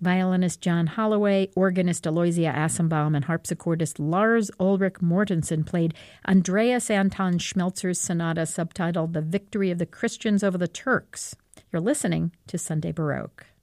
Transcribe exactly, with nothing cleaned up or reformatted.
Violinist John Holloway, organist Aloysia Assenbaum, and harpsichordist Lars Ulrich Mortensen played Andreas Anton Schmelzer's sonata subtitled The Victory of the Christians Over the Turks. You're listening to Sunday Baroque.